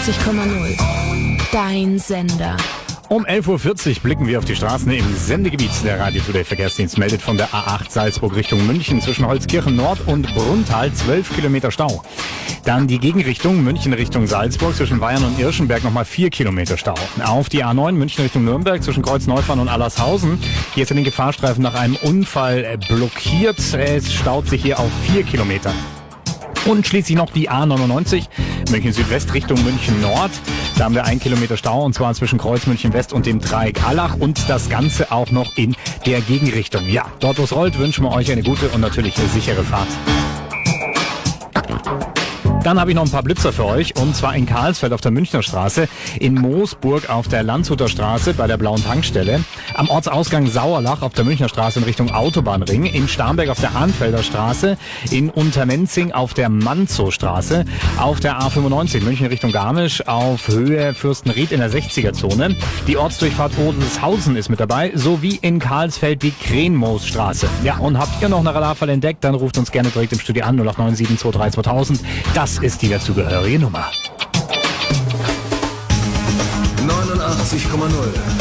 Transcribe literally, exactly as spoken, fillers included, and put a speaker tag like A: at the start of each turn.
A: neunundachtzig Komma null. Dein Sender.
B: Um elf Uhr vierzig blicken wir auf die Straßen im Sendegebiet. Der Radio Today Verkehrsdienst meldet von der A acht Salzburg Richtung München zwischen Holzkirchen Nord und Brunnthal zwölf Kilometer Stau. Dann die Gegenrichtung München Richtung Salzburg zwischen Bayern und Irschenberg nochmal vier Kilometer Stau. Auf die A neun München Richtung Nürnberg zwischen Kreuzneufahren und Allershausen. Hier ist der linke Fahrstreifen nach einem Unfall blockiert. Es staut sich hier auf vier Kilometer. Und schließlich noch die A neunundneunzig, München Südwest Richtung München Nord. Da haben wir einen Kilometer Stau und zwar zwischen Kreuz München West und dem Dreieck Allach und das Ganze auch noch in der Gegenrichtung. Ja, dort wo es rollt, wünschen wir euch eine gute und natürlich eine sichere Fahrt. Dann habe ich noch ein paar Blitzer für euch, und zwar in Karlsfeld auf der Münchner Straße, in Moosburg auf der Landshuter Straße bei der blauen Tankstelle, am Ortsausgang Sauerlach auf der Münchner Straße in Richtung Autobahnring, in Starnberg auf der Hahnfelder Straße, in Untermenzing auf der Manzow-Straße, auf der A fünfundneunzig München Richtung Garmisch auf Höhe Fürstenried in der sechziger-Zone. Die Ortsdurchfahrt Odelshausen ist mit dabei, sowie in Karlsfeld die Krenmoosstraße. Ja, und habt ihr noch eine Radarfall entdeckt, dann ruft uns gerne direkt im Studio an, null acht neun sieben zwei drei zweitausend. Das ist die dazugehörige Nummer.
C: neunundachtzig Komma null